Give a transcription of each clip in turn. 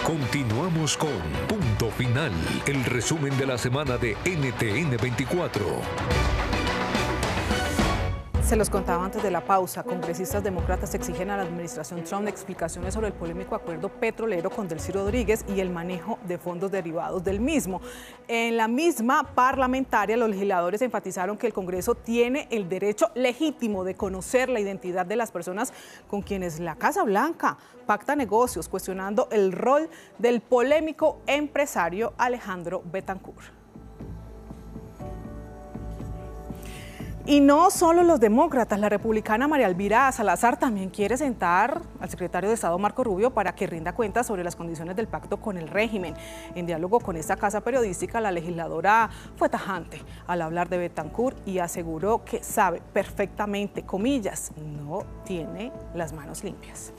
Continuamos con Punto Final, el resumen de la semana de NTN 24. Se los contaba antes de la pausa, congresistas demócratas exigen a la administración Trump explicaciones sobre el polémico acuerdo petrolero con Delcy Rodríguez y el manejo de fondos derivados del mismo. En la misma parlamentaria, los legisladores enfatizaron que el Congreso tiene el derecho legítimo de conocer la identidad de las personas con quienes la Casa Blanca pacta negocios, cuestionando el rol del polémico empresario Alejandro Betancourt. Y no solo los demócratas, la republicana María Elvira Salazar también quiere sentar al secretario de Estado Marco Rubio para que rinda cuentas sobre las condiciones del pacto con el régimen. En diálogo con esta casa periodística, la legisladora fue tajante al hablar de Betancourt y aseguró que sabe perfectamente, comillas, no tiene las manos limpias.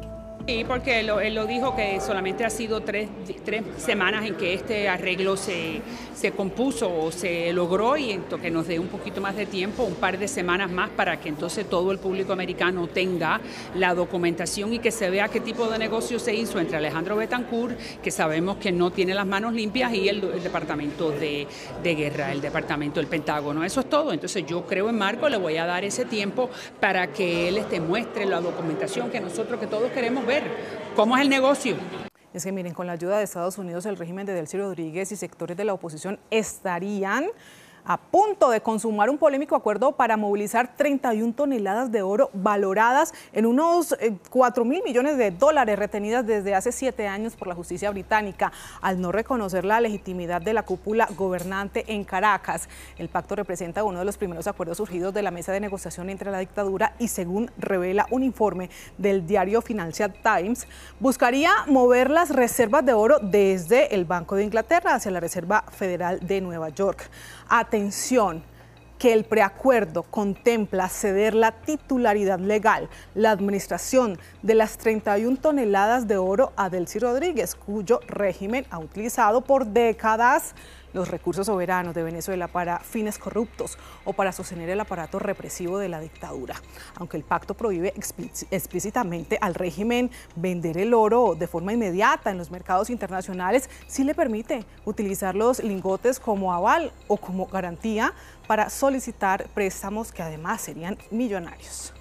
Sí, porque él lo dijo que solamente ha sido tres semanas en que este arreglo se compuso o se logró, y que nos dé un poquito más de tiempo, un par de semanas más, para que entonces todo el público americano tenga la documentación y que se vea qué tipo de negocio se hizo entre Alejandro Betancourt, que sabemos que no tiene las manos limpias, y el Departamento de Guerra, el Departamento del Pentágono. Eso es todo. Entonces yo creo en Marco, le voy a dar ese tiempo para que él muestre la documentación que todos queremos ver. ¿Cómo es el negocio? Es que miren, con la ayuda de Estados Unidos, el régimen de Delcy Rodríguez y sectores de la oposición estarían a punto de consumar un polémico acuerdo para movilizar 31 toneladas de oro valoradas en unos 4.000 millones de dólares retenidas desde hace 7 años por la justicia británica, al no reconocer la legitimidad de la cúpula gobernante en Caracas. El pacto representa uno de los primeros acuerdos surgidos de la mesa de negociación entre la dictadura y, según revela un informe del diario Financial Times, buscaría mover las reservas de oro desde el Banco de Inglaterra hacia la Reserva Federal de Nueva York. Atención, que el preacuerdo contempla ceder la titularidad legal, la administración de las 31 toneladas de oro a Delcy Rodríguez, cuyo régimen ha utilizado por décadas los recursos soberanos de Venezuela para fines corruptos o para sostener el aparato represivo de la dictadura. Aunque el pacto prohíbe explícitamente al régimen vender el oro de forma inmediata en los mercados internacionales, sí le permite utilizar los lingotes como aval o como garantía para solicitar préstamos que además serían millonarios.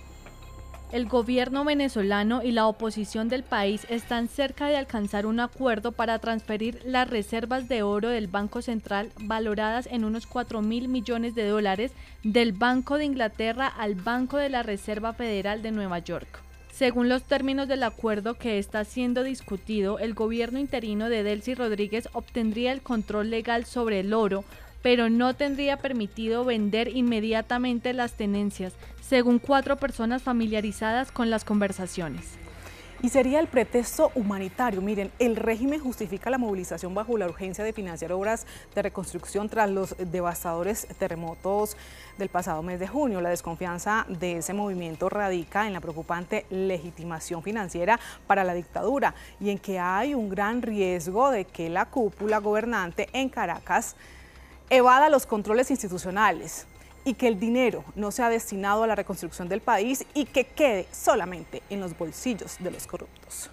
El gobierno venezolano y la oposición del país están cerca de alcanzar un acuerdo para transferir las reservas de oro del Banco Central, valoradas en unos 4.000 millones de dólares, del Banco de Inglaterra al Banco de la Reserva Federal de Nueva York. Según los términos del acuerdo que está siendo discutido, el gobierno interino de Delcy Rodríguez obtendría el control legal sobre el oro, pero no tendría permitido vender inmediatamente las tenencias, según 4 personas familiarizadas con las conversaciones. Y sería el pretexto humanitario. Miren, el régimen justifica la movilización bajo la urgencia de financiar obras de reconstrucción tras los devastadores terremotos del pasado mes de junio. La desconfianza de ese movimiento radica en la preocupante legitimación financiera para la dictadura y en que hay un gran riesgo de que la cúpula gobernante en Caracas evada los controles institucionales y que el dinero no sea destinado a la reconstrucción del país y que quede solamente en los bolsillos de los corruptos.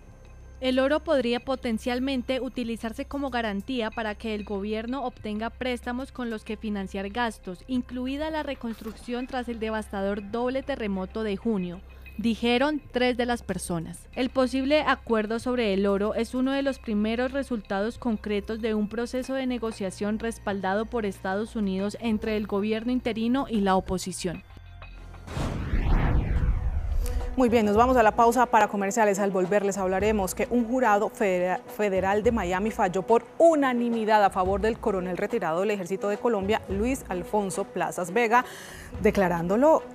El oro podría potencialmente utilizarse como garantía para que el gobierno obtenga préstamos con los que financiar gastos, incluida la reconstrucción tras el devastador doble terremoto de junio, dijeron 3 de las personas. El posible acuerdo sobre el oro es uno de los primeros resultados concretos de un proceso de negociación respaldado por Estados Unidos entre el gobierno interino y la oposición. Muy bien, nos vamos a la pausa para comerciales. Al volver les hablaremos que un jurado federal de Miami falló por unanimidad a favor del coronel retirado del Ejército de Colombia, Luis Alfonso Plazas Vega, declarándolo